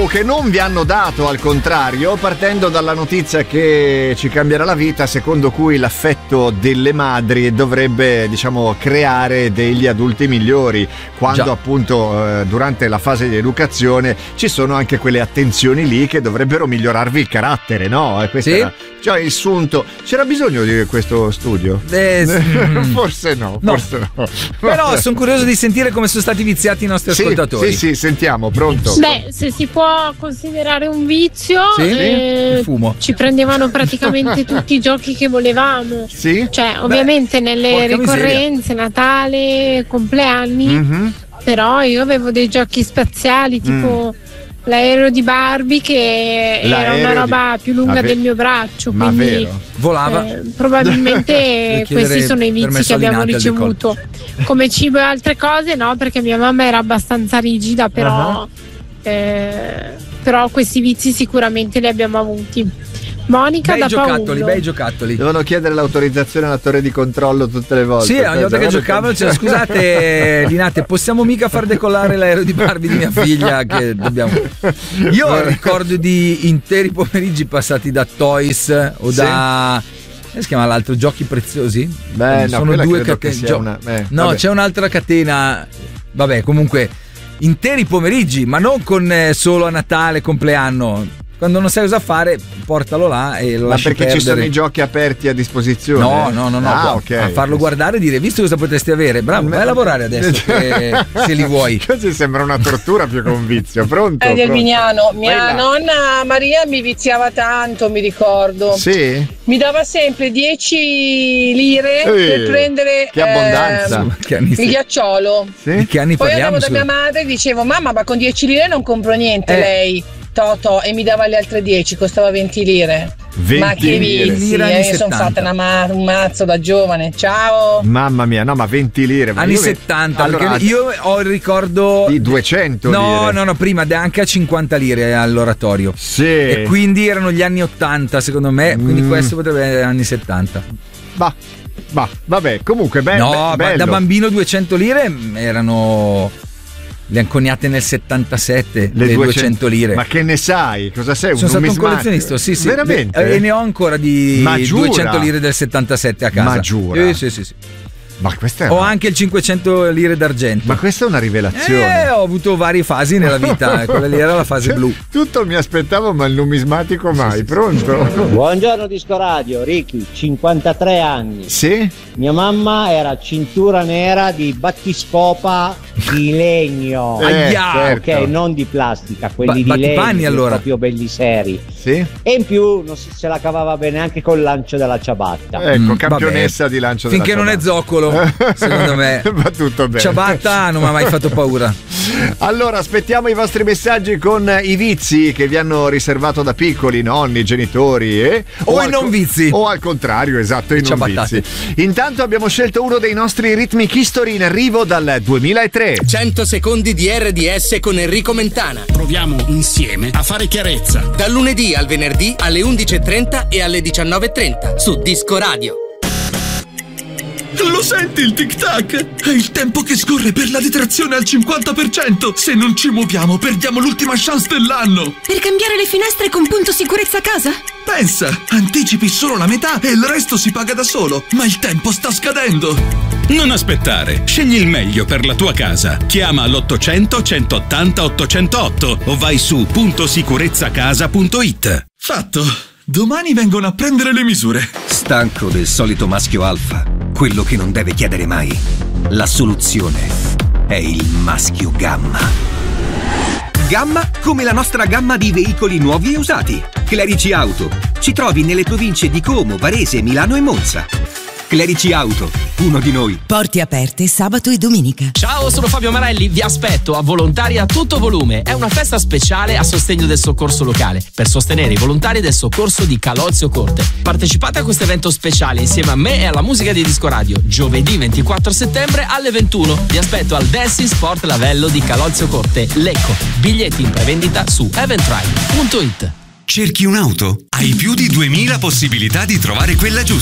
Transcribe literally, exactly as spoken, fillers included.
che non vi hanno dato, al contrario, partendo dalla notizia che ci cambierà la vita, secondo cui l'affetto delle madri dovrebbe, diciamo, creare degli adulti migliori, quando Già. appunto eh, durante la fase di educazione ci sono anche quelle attenzioni lì che dovrebbero migliorarvi il carattere, no? E questo sì? era, cioè, il sunto. C'era bisogno di questo studio? Eh, forse no, no, forse no. Però sono curioso di sentire come sono stati viziati i nostri sì, ascoltatori. Sì, sì, sentiamo, pronto? Beh, se si può considerare un vizio, sì? eh, il fumo. Ci prendevano praticamente tutti i giochi che volevamo. Sì? Cioè, ovviamente Beh, nelle ricorrenze, miseria. Natale, compleanni, mm-hmm. però io avevo dei giochi spaziali tipo mm. l'aereo di Barbie, che l'aereo era una roba di... più lunga Ave... del mio braccio, ma quindi vero? Volava. Eh, probabilmente questi sono i vizi che abbiamo ricevuto. Come cibo e altre cose no, perché mia mamma era abbastanza rigida, però uh-huh. eh, però questi vizi sicuramente li abbiamo avuti. Monica bei da giocattoli, Paolo. bei giocattoli. Devono chiedere l'autorizzazione alla torre di controllo tutte le volte. Sì, ogni volta che giocavano cioè, scusate Linate, possiamo mica far decollare l'aereo di Barbie di mia figlia che dobbiamo. Io ricordo di interi pomeriggi passati da Toys o sì. da come si chiama l'altro? Giochi preziosi? Beh, sono no, due catene. Gio... Una... Eh, no, vabbè. C'è un'altra catena. Vabbè, comunque interi pomeriggi, ma non con eh, solo a Natale, compleanno. Quando non sai cosa fare, portalo là e lo ma lasci perché perdere. Ci sono i giochi aperti a disposizione? No, no, no, no. Ah, okay. A farlo guardare e dire, visto cosa potresti avere, bravo, vai a lavorare adesso che, se li vuoi. Così sembra una tortura più che un vizio. Pronto? Eh, del Vignano. Mia Quella. nonna Maria mi viziava tanto, mi ricordo. Sì? Mi dava sempre dieci lire Ehi, per prendere che abbondanza. Eh, che anni il ghiacciolo. Sì? Di che anni Poi parliamo? andavo da mia madre e dicevo, mamma, ma con dieci lire non compro niente. Eh. Lei Toto, e mi dava le altre dieci, costava venti lire. venti ma che lire. vizi, eh, io sono fatta una ma- un mazzo da giovane. Ciao. Mamma mia, no, ma venti lire. Anni io settanta, allora, perché io ho il ricordo di duecento no, lire. no, no, prima anche a cinquanta lire all'oratorio. Sì. E quindi erano gli anni ottanta, secondo me, quindi mm. questo potrebbe essere anni settanta. Bah, bah, vabbè, comunque be- no, be- bello. Da bambino duecento lire erano le han coniate nel settantasette, le, le duecento lire. Ma che ne sai? Cosa sei? Sono un stato un collezionista, sì, sì. Veramente? E ne ho ancora di duecento lire del settantasette a casa. Ma giura? Eh, sì, sì, sì. Ma questa è ho una... anche il cinquecento lire d'argento. Ma questa è una rivelazione. Eh, ho avuto varie fasi nella vita. Quella lì era la fase cioè, blu. Tutto mi aspettavo, ma il numismatico mai. Sì, pronto? Buongiorno Disco Radio, Ricky, cinquantatré anni. Sì? Mia mamma era cintura nera di battiscopa di legno. Eh, certo. Ok, certo. non di plastica, quelli ba- di legno, panni, allora. proprio belli seri. Sì? E in più non se la cavava bene anche col lancio della ciabatta. Ecco, campionessa vabbè. di lancio Finché della non è zoccolo, secondo me va tutto bene. Ciabatta non mi ha mai fatto paura. Allora aspettiamo i vostri messaggi con i vizi che vi hanno riservato da piccoli, nonni, genitori eh? o, o i al, non vizi o al contrario, esatto, i non vizi. Intanto abbiamo scelto uno dei nostri Rhythmic History in arrivo dal duemilatré. cento secondi di R D S con Enrico Mentana. Proviamo insieme a fare chiarezza. Dal lunedì al venerdì alle undici e trenta e alle diciannove e trenta su Disco Radio. Lo senti il tic-tac? È il tempo che scorre per la detrazione al cinquanta per cento. Se non ci muoviamo perdiamo l'ultima chance dell'anno. Per cambiare le finestre con Punto Sicurezza Casa? Pensa, anticipi solo la metà e il resto si paga da solo. Ma il tempo sta scadendo. Non aspettare, scegli il meglio per la tua casa. Chiama all'ottocento centottanta ottocentotto o vai su punto sicurezza casa punto it. Fatto. Domani vengono a prendere le misure. Stanco del solito maschio alfa, quello che non deve chiedere mai. La soluzione è il maschio gamma. Gamma come la nostra gamma di veicoli nuovi e usati. Clerici Auto. Ci trovi nelle province di Como, Varese, Milano e Monza. Clerici Auto, uno di noi. Porte aperte sabato e domenica. Ciao, sono Fabio Marelli, vi aspetto a Volontari a tutto volume. È una festa speciale a sostegno del soccorso locale, per sostenere i volontari del soccorso di Calolzio Corte. Partecipate a questo evento speciale insieme a me e alla musica di Disco Radio, giovedì ventiquattro settembre alle ventuno. Vi aspetto al Dancing Sport Lavello di Calolzio Corte, Lecco. Biglietti in prevendita su eventride punto it. Cerchi un'auto? Hai più di duemila possibilità di trovare quella giusta.